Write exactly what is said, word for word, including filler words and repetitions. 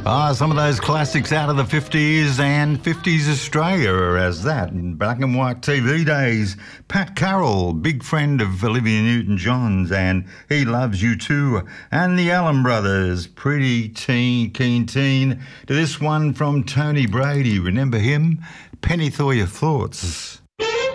Ah, some of those classics out of the fifties and fifties Australia are as that. In black and white T V days. Pat Carroll, big friend of Olivia Newton-John's, and He Loves You Too. And the Allen Brothers, Pretty Teen, Keen Teen. To this one from Tony Brady. Remember him? Penny Thought Your Thoughts.